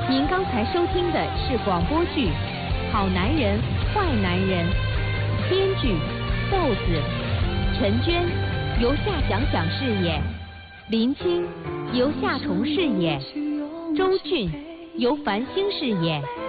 您刚才收听的是广播剧《好男人坏男人》，编剧豆子，陈娟由夏想想饰演，林青由夏彤饰演，周俊由繁星饰演。